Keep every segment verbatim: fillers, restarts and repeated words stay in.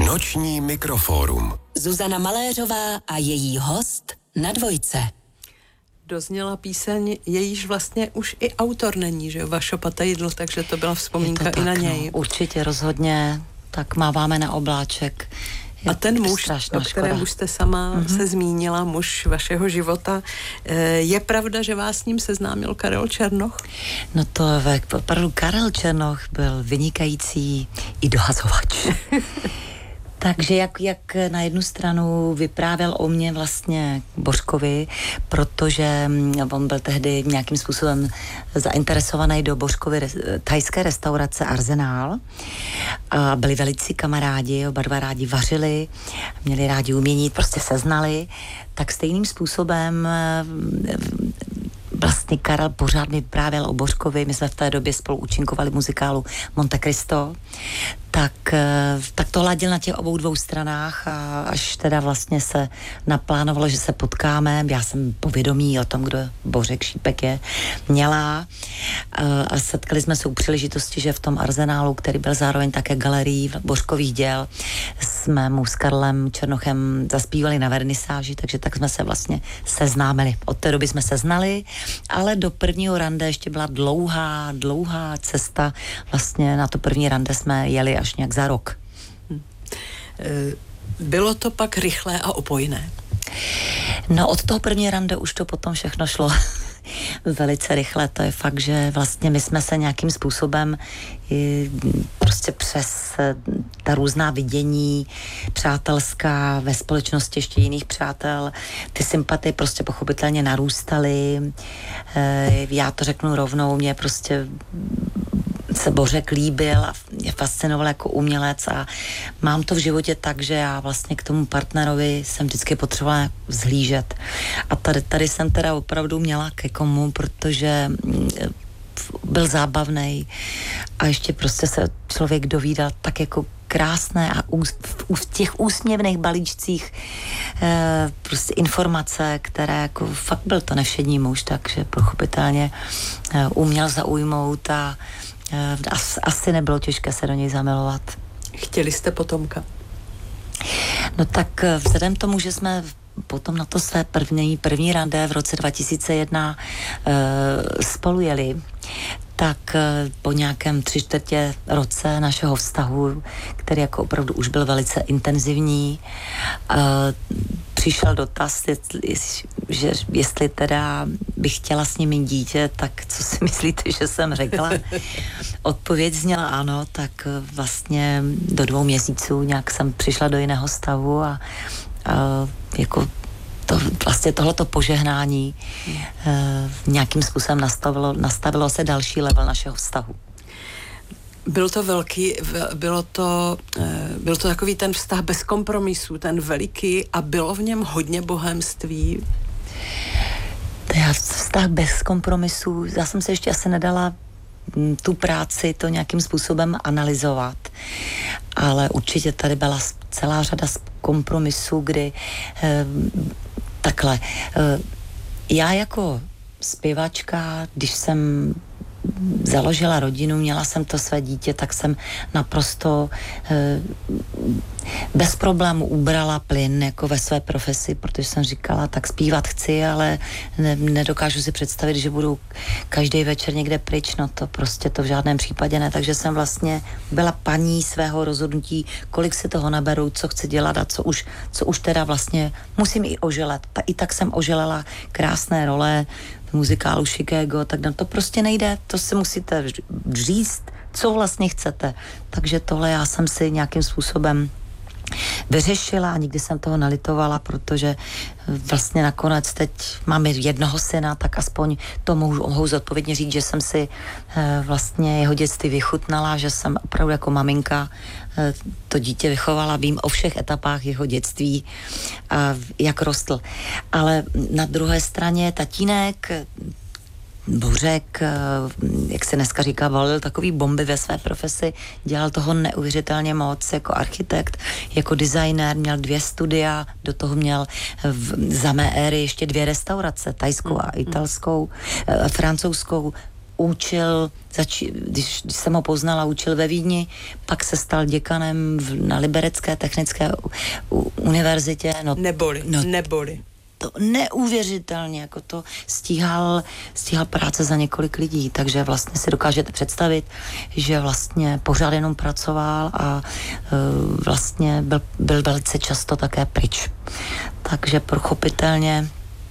Noční mikrofórum. Zuzana Maléřová a její host na Dvojce. Dozněla píseň, jejíž vlastně už i autor není, že jo, Vašo Patejdl, takže to byla vzpomínka to i tak, na něj. No, určitě, rozhodně, tak máváme na obláček. A ten muž, o kterém už jste sama mm-hmm. se zmínila, muž vašeho života, je pravda, že vás s ním seznámil Karel Černoch? No to opravdu Karel Černoch byl vynikající i dohazovač. Takže jak, jak na jednu stranu vyprávěl o mě vlastně Bořkovi, protože on byl tehdy nějakým způsobem zainteresovaný do Bořkovy thajské restaurace Arsenal a byli velicí kamarádi, oba dva rádi vařili, měli rádi umění, prostě se znali, tak stejným způsobem vlastně Karel pořád mi vyprávěl o Bořkovi, my jsme v té době spolu účinkovali v muzikálu Monte Cristo, tak, tak to ladil na těch obou dvou stranách a až teda vlastně se naplánovalo, že se potkáme, já jsem povědomí o tom, kdo Bořek Šípek je, měla a setkali jsme se u příležitosti, že v tom Arsenálu, který byl zároveň také galerií Bořkových děl, jsme mu s Karlem Černochem zaspívali na vernisáži, takže tak jsme se vlastně seznámili. Od té doby jsme se znali, ale do prvního rande ještě byla dlouhá, dlouhá cesta. Vlastně na to první rande jsme jeli až nějak za rok. Bylo to pak rychlé a opojné? No od toho první rande už to potom všechno šlo velice rychle. To je fakt, že vlastně my jsme se nějakým způsobem prostě přes ta různá vidění přátelská ve společnosti ještě jiných přátel, ty sympatie prostě pochopitelně narůstaly. Já to řeknu rovnou, mě prostě se Bořek líbil a mě fascinoval jako umělec a mám to v životě tak, že já vlastně k tomu partnerovi jsem vždycky potřebovala vzhlížet. A tady, tady jsem teda opravdu měla ke komu, protože byl zábavnej a ještě prostě se člověk dovídal tak jako krásné a ús, v, v těch úsměvných balíčcích e, prostě informace, které jako fakt byl to nevšední muž, takže pochopitelně e, uměl zaujmout a e, as, asi nebylo těžké se do něj zamilovat. Chtěli jste potomka? No tak vzhledem tomu, že jsme potom na to své první, první rande v roce dva tisíce jedna e, spolu jeli, tak po nějakém tři čtvrtě roce našeho vztahu, který jako opravdu už byl velice intenzivní, přišel dotaz, že jestli teda bych chtěla s ním mít dítě, tak co si myslíte, že jsem řekla? Odpověď zněla ano, tak vlastně do dvou měsíců nějak jsem přišla do jiného stavu a, a jako to, vlastně tohleto požehnání e, nějakým způsobem nastavilo, nastavilo se další level našeho vztahu. Byl to velký, bylo to, e, byl to takový ten vztah bez kompromisů, ten veliký a bylo v něm hodně bohemství? Já vztah bez kompromisů, já jsem se ještě asi nedala tu práci to nějakým způsobem analyzovat, ale určitě tady byla celá řada kompromisů, kdy e, takhle, já jako zpěvačka, když jsem založila rodinu, měla jsem to své dítě, tak jsem naprosto bez problému ubrala plyn jako ve své profesi, protože jsem říkala, tak zpívat chci, ale ne, nedokážu si představit, že budu každý večer někde pryč, no to prostě to v žádném případě ne, takže jsem vlastně byla paní svého rozhodnutí, kolik si toho naberu, co chci dělat a co už, co už teda vlastně musím i oželet. I tak jsem oželela krásné role v muzikálu Chicago, tak to prostě nejde, to si musíte říct, co vlastně chcete. Takže tohle já jsem si nějakým způsobem vyřešila a nikdy jsem toho nelitovala, protože vlastně nakonec teď máme jednoho syna, tak aspoň to mohu, mohu zodpovědně říct, že jsem si vlastně jeho dětství vychutnala, že jsem opravdu jako maminka to dítě vychovala, vím o všech etapách jeho dětství, jak rostl. Ale na druhé straně tatínek Bořek, jak se dneska říká, valil takový bomby ve své profesi, dělal toho neuvěřitelně moc jako architekt, jako designér, měl dvě studia, do toho měl v, za mé éry ještě dvě restaurace, thajskou a italskou, francouzskou, učil, zači- když, když jsem ho poznala, učil ve Vídni, pak se stal děkanem v, na Liberecké technické u, u, univerzitě. No, neboli, no, neboli. To neuvěřitelně, jako to stíhal, stíhal práce za několik lidí, takže vlastně si dokážete představit, že vlastně pořád jenom pracoval a uh, vlastně byl, byl velice často také pryč. Takže pochopitelně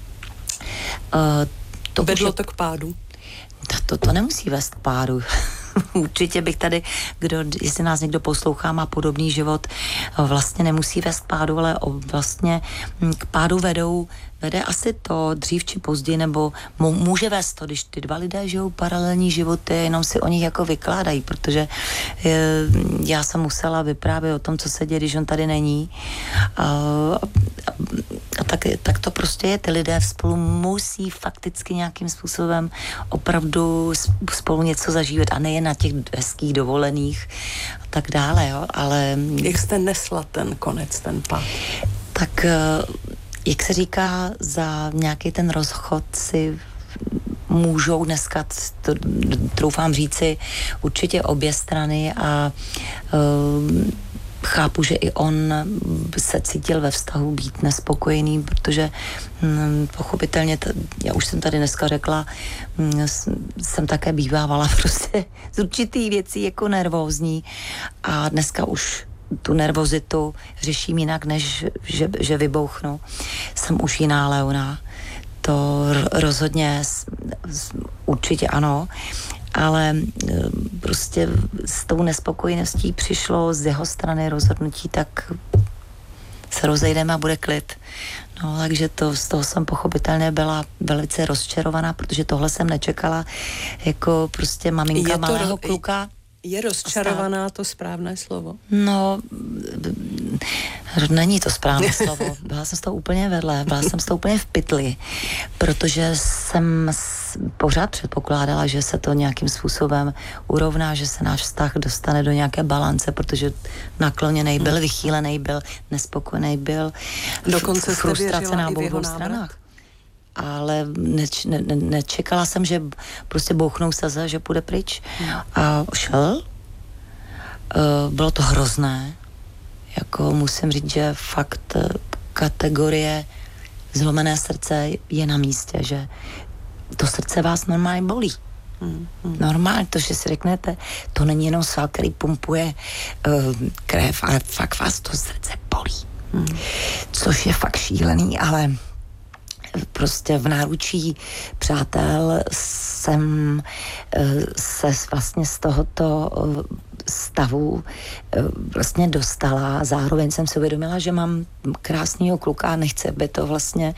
uh, to vedlo už, to k pádu? To, to, to nemusí vést k pádu. Určitě bych tady, kdo, jestli nás někdo poslouchá, má podobný život, vlastně nemusí vést k pádu, ale vlastně k pádu vedou, vede asi to dřív či později, nebo může vést to, když ty dva lidé žijou paralelní životy, jenom si o nich jako vykládají, protože je, já jsem musela vyprávět o tom, co se děje, když on tady není. A, a, a tak, tak to prostě je, ty lidé spolu musí fakticky nějakým způsobem opravdu spolu něco zažívat a nejen na těch hezkých dovolených a tak dále, jo, ale... Jak jste nesla ten konec, ten pád? Tak, jak se říká, za nějaký ten rozchod si můžou dneska, to troufám říci, určitě obě strany a uh, chápu, že i on se cítil ve vztahu být nespokojený, protože hm, pochopitelně, t- já už jsem tady dneska řekla, hm, jsem také bývávala prostě z určitých věcí jako nervózní a dneska už tu nervozitu řeším jinak, než že, že vybouchnu. Jsem už jiná Leona. To rozhodně určitě ano, ale prostě s tou nespokojeností přišlo z jeho strany rozhodnutí, tak se rozejdeme a bude klid. No, takže to, z toho jsem pochopitelně byla velice rozčarovaná, protože tohle jsem nečekala jako prostě maminka malého ro- kluka. Je rozčarovaná to správné slovo? No, není to správné slovo. Byla jsem z toho úplně vedle, byla jsem z toho úplně v pytli, protože jsem pořád předpokládala, že se to nějakým způsobem urovná, že se náš vztah dostane do nějaké balance, protože nakloněnej byl, vychýlený byl, nespokojený byl. Dokonce jste frustrace na i v obou jeho stranách. Ale neč, ne, ne, nečekala jsem, že prostě bouchnou saze, že půjde pryč. A šel. Uh, bylo to hrozné. Jako musím říct, že fakt kategorie zlomené srdce je na místě, že to srdce vás normálně bolí. Hmm, hmm. Normálně to, že si řeknete, to není jenom sval, který pumpuje uh, krev, ale fakt vás to srdce bolí. Hmm. Což je fakt šílený, ale prostě v náručí přátel jsem se vlastně z tohoto stavu vlastně dostala. Zároveň jsem si uvědomila, že mám krásného kluka a nechci, aby to vlastně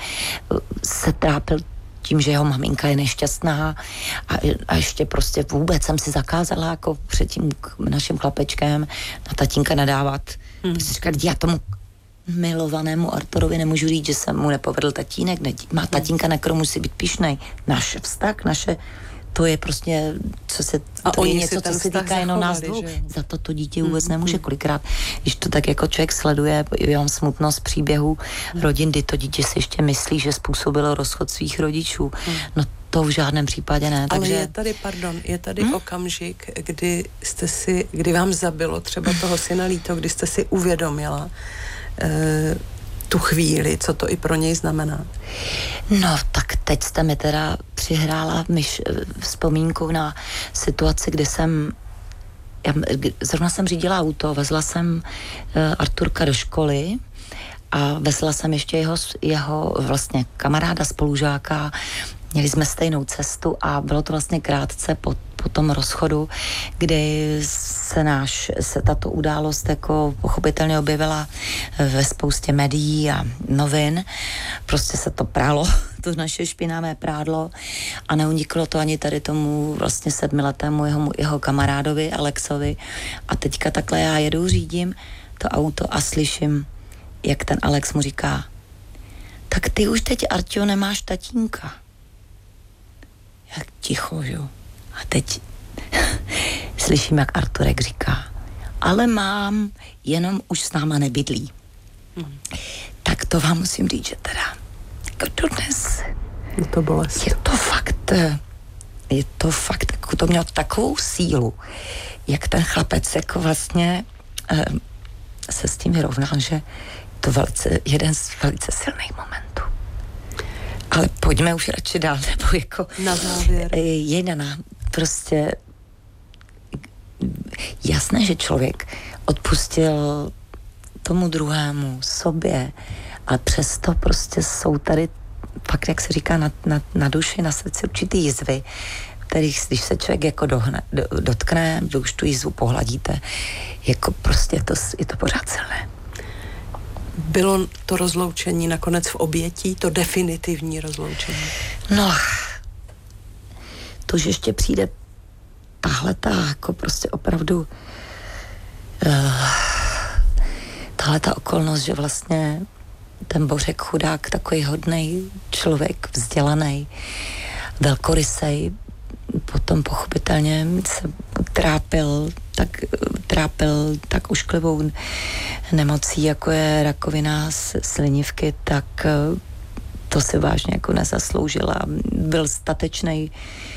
se trápil tím, že jeho maminka je nešťastná a, a ještě prostě vůbec jsem si zakázala jako před tím naším chlapečkem na tatínka nadávat. Hmm. Prostě říkat, já tomu milovanému Arturovi nemůžu říct, že se mu nepovedl tatínek, ne, má tatínka, na kterou musí být pyšnej. Naše vztah, naše, to je prostě, co se, a to je něco, co se týká jenom nás dvou. Za to to dítě vůbec mm, nemůže. Kolikrát, když to tak jako člověk sleduje, já mám smutnost příběhů mm. rodin, kdy to dítě si ještě myslí, že způsobilo rozchod svých rodičů. Mm. No to v žádném případě ne. Ale takže... je tady, pardon, je tady hmm? okamžik, kdy jste si, kdy vám zabilo třeba toho syna líto, kdy jste si uvědomila e, tu chvíli, co to i pro něj znamená. No, tak teď jste mi teda přihrála myš, vzpomínku na situaci, kdy jsem já, zrovna jsem řídila auto, vezla jsem uh, Arturka do školy a vezla jsem ještě jeho, jeho vlastně kamaráda, spolužáka. Měli jsme stejnou cestu a bylo to vlastně krátce po, po tom rozchodu, kdy se náš, se tato událost jako pochopitelně objevila ve spoustě médií a novin. Prostě se to prálo, to naše špinavé prádlo a neuniklo to ani tady tomu vlastně sedmiletému jeho, jeho kamarádovi Alexovi. A teďka takhle já jedu, řídím to auto a slyším, jak ten Alex mu říká, tak ty už teď, Arťo, nemáš tatínka. Jak ticho, jo. A teď slyším, jak Arturek říká, ale mám, jenom už s náma nebydlí. Hmm. Tak to vám musím říct, že teda jako dodnes je to bolest. Je to fakt je to fakt, jako to mělo takovou sílu, jak ten chlapec jako vlastně eh, se s tím vyrovnal, že to velice, jeden z velice silných momentů. Ale pojďme už radši dál, nebo jako... Na závěr. Jedna, prostě jasné, že člověk odpustil tomu druhému, sobě, ale přesto prostě jsou tady fakt, jak se říká, na, na, na duši, na srdci určitý jizvy, kterých, když se člověk jako dohne, do, dotkne, už tu jizvu pohladíte, jako prostě je to, je to pořád silné. Bylo to rozloučení nakonec v obětí, to definitivní rozloučení? No, to, že ještě přijde tahle ta, jako prostě opravdu uh, tahle ta okolnost, že vlastně ten Bořek chudák, takový hodnej člověk, vzdělaný, velkorysej, potom pochopitelně se trápil tak, trápil tak ušklivou nemocí, jako je rakovina slinivky, tak to si vážně jako nezasloužila. Byl statečnej,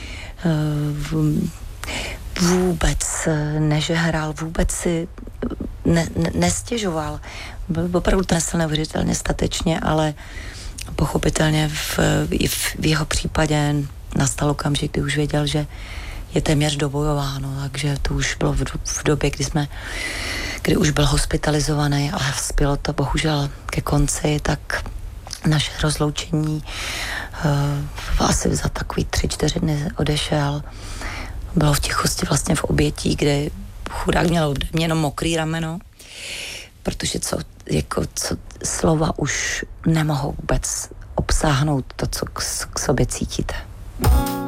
vůbec nežehral, vůbec si ne, ne, nestěžoval. Byl opravdu to nesl neuvěřitelně statečně, ale pochopitelně v, v, v jeho případě nastal okamžik, kdy už věděl, že je téměř dobojováno, takže to už bylo v, v době, kdy jsme, kdy už byl hospitalizovaný, ale spělo to bohužel ke konci, tak naše rozloučení uh, asi za takový tři, čtyři dny odešel. Bylo v tichosti vlastně v obětí, kde chudák měl ode mě jenom mokrý rameno, protože co, jako, co slova už nemohou vůbec obsáhnout to, co k, k sobě cítíte.